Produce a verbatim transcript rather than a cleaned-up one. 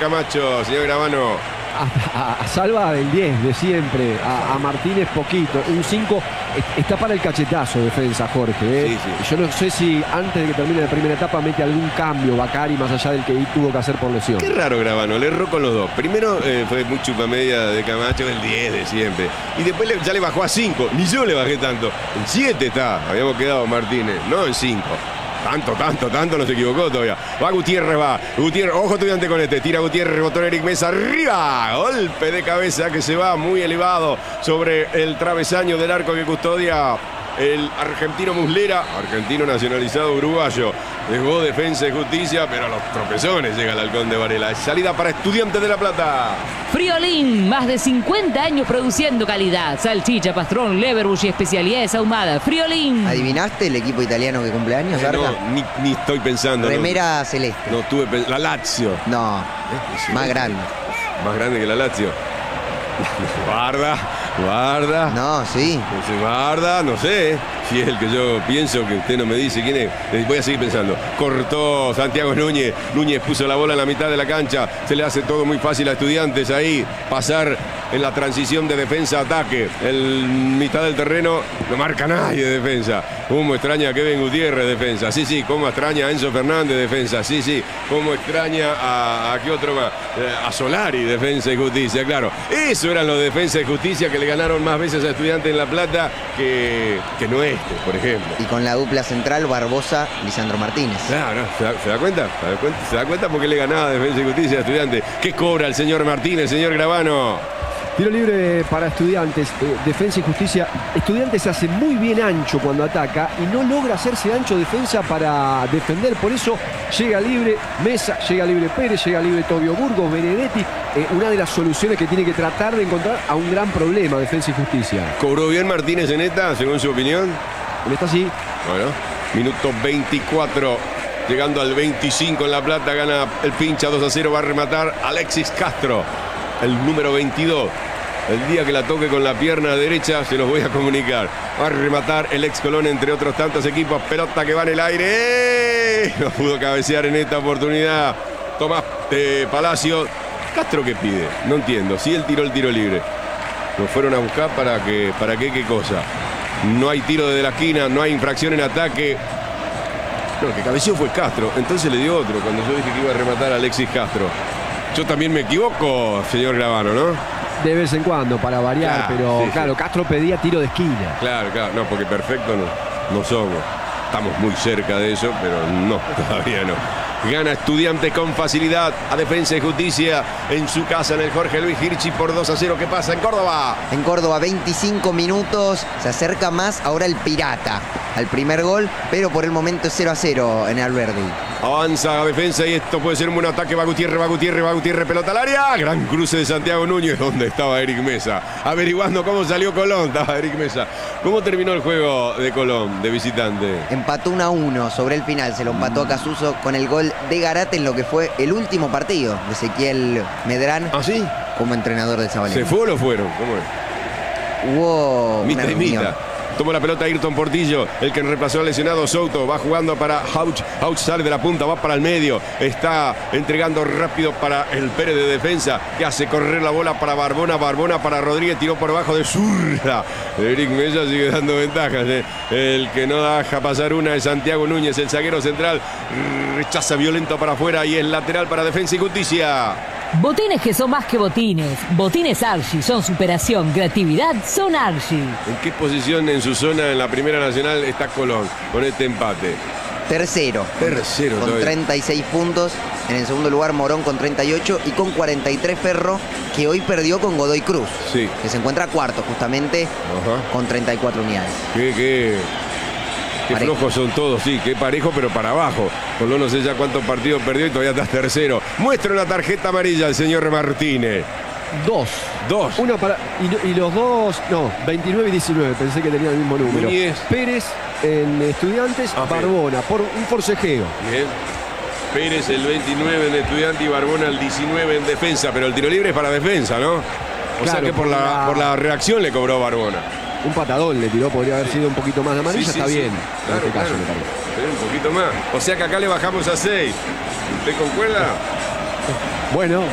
Camacho, señor Gravano? A, a, a Salva del diez de siempre, a, a Martínez poquito, un cinco, está para el cachetazo defensa Jorge, ¿eh? Sí, sí. Yo no sé si antes de que termine la primera etapa mete algún cambio Bacari más allá del que tuvo que hacer por lesión. Qué raro Gravano, le erró con los dos. Primero eh, fue muy chupamedia de Camacho, el diez de siempre. Y después le, ya le bajó a cinco, ni yo le bajé tanto. En siete está, habíamos quedado Martínez, no en cinco. Tanto, tanto, tanto, no se equivocó todavía. Va Gutiérrez, va. Gutiérrez, ojo Estudiante con este. Tira Gutiérrez, rebotó Eric Mesa. Arriba. Golpe de cabeza que se va muy elevado sobre el travesaño del arco que custodia el argentino Muslera. Argentino nacionalizado uruguayo. Dejó Defensa y Justicia, pero a los tropezones llega el Halcón de Varela. Salida para Estudiantes de La Plata. Friolín, más de cincuenta años produciendo calidad. Salchicha, pastrón, leverbush y especialidades ahumadas. Friolín. ¿Adivinaste el equipo italiano que cumple años, Eh, Arca? no, ni, ni estoy pensando. Remera no, celeste. no tuve pens- La Lazio. No, Eh, más grande. Más grande que la Lazio. Guarda, guarda. No, sí. No sé, guarda, no sé. Si es el que yo pienso, que usted no me dice quién es. Eh, Voy a seguir pensando. Cortó Santiago Núñez. Núñez puso la bola en la mitad de la cancha. Se le hace todo muy fácil a Estudiantes ahí. Pasar en la transición de defensa-ataque. El mitad del terreno no marca nadie de defensa. Cómo extraña a Kevin Gutiérrez, defensa. Sí, sí. Cómo extraña a Enzo Fernández, defensa. Sí, sí. Cómo extraña a, a qué otro más. Eh, a Solari, defensa y justicia, claro. Eso eran los de defensa y justicia que le ganaron más veces a Estudiantes en La Plata que, que no este, por ejemplo. Y con la dupla central, Barbosa, Lisandro Martínez. Claro, ¿se da, se da cuenta? ¿Se da cuenta? ¿Se da cuenta porque le ganaba Defensa y Justicia a Estudiantes? ¿Qué cobra el señor Martínez, señor Gravano? Tiro libre para Estudiantes, eh, Defensa y Justicia. Estudiantes se hace muy bien ancho cuando ataca y no logra hacerse ancho Defensa para defender. Por eso llega libre Mesa, llega libre Pérez, llega libre Tobio Burgos, Benedetti. Eh, una de las soluciones que tiene que tratar de encontrar a un gran problema Defensa y Justicia. ¿Cobró bien Martínez en esta, según su opinión? En esta sí. Bueno, minuto veinticuatro. Llegando al veinticinco en La Plata, gana el pincha dos a cero. Va a rematar Alexis Castro, el número veintidós. El día que la toque con la pierna derecha se los voy a comunicar. Va a rematar el ex Colón, entre otros tantos equipos. Pelota que va en el aire. ¡Eh! No pudo cabecear en esta oportunidad Tomás eh, Palacio. ¿Castro qué pide? No entiendo. Si él tiró el tiro libre. Nos fueron a buscar para que, para qué, qué cosa. No hay tiro desde la esquina, no hay infracción en ataque. No, el que cabeceó fue Castro. Entonces le dio otro cuando yo dije que iba a rematar a Alexis Castro. Yo también me equivoco, señor Gravano, ¿no? De vez en cuando, para variar, Claro, pero sí, claro, sí. Castro pedía tiro de esquina. Claro, claro. No, porque perfecto no, no somos. Estamos muy cerca de eso, pero no, todavía no. Gana Estudiantes con facilidad a Defensa y Justicia en su casa en el Jorge Luis Hirschi por dos a cero. ¿Qué pasa en Córdoba? En Córdoba, veinticinco minutos. Se acerca más ahora el Pirata al primer gol, pero por el momento es cero a cero en Alberdi. Avanza a Defensa y esto puede ser un buen ataque. Va Gutiérrez, va Gutiérrez, va Gutiérrez, pelota al área. Gran cruce de Santiago Núñez. ¿Dónde estaba Eric Mesa? Averiguando cómo salió Colón. Estaba Eric Mesa. ¿Cómo terminó el juego de Colón, de visitante? Empató uno a uno sobre el final. Se lo empató a Casuso con el gol de Garate en lo que fue el último partido de Ezequiel Medrán ¿Ah, sí? como entrenador del Zabaleta. ¿Se fue o lo fueron? ¿Cómo es? Hubo una Mitad y reunión. mitad. Toma la pelota Ayrton Portillo, el que reemplazó al lesionado Souto. Va jugando para Hauch. Hauch sale de la punta, va para el medio. Está entregando rápido para el Pérez de defensa, que hace correr la bola para Barbona. Barbona para Rodríguez, tiró por abajo de zurda. Eric Mesa sigue dando ventajas. ¿eh? El que no deja pasar una es Santiago Núñez, el zaguero central. Rechaza violento para afuera y es lateral para Defensa y Justicia. Botines que son más que botines. Botines Archie son superación, creatividad, son Archie. ¿En qué posición en su zona en la Primera Nacional está Colón con este empate? Tercero. Tercero Con todavía. treinta y seis puntos. En el segundo lugar Morón con treinta y ocho y con cuarenta y tres Ferro, que hoy perdió con Godoy Cruz. Sí. Que se encuentra cuarto justamente Ajá. con treinta y cuatro unidades. Qué, qué, qué Parejo. flojos son todos, sí, qué parejo, pero para abajo. Colón no sé ya cuántos partidos perdió y todavía estás tercero. Muestra una tarjeta amarilla al señor Martínez. Dos. Dos. Uno para. Y, y los dos. No, veintinueve y diecinueve. Pensé que tenían el mismo número. Núñez. Pérez en Estudiantes, Ah, Barbona, por un forcejeo. Bien. Pérez el veintinueve en Estudiante y Barbona el diecinueve en Defensa, pero el tiro libre es para Defensa, ¿no? O sea Claro, que por por la, la- por la reacción le cobró Barbona. Un patadón le tiró, podría haber sido un poquito más de amarilla. Sí, sí, está sí. bien. Claro, en este caso, claro. me parece. Pero un poquito más. O sea que acá le bajamos a seis. ¿Usted concuerda? Bueno.